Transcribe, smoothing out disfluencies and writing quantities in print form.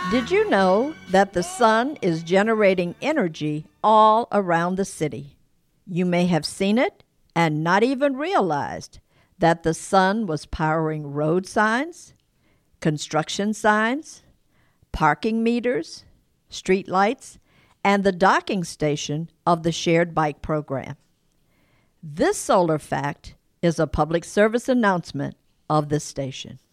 Did you know that the sun is generating energy all around the city? You may have seen it and not even realized that the sun was powering road signs, construction signs, parking meters, street lights, and the docking station of the shared bike program. This solar fact is a public service announcement of this station.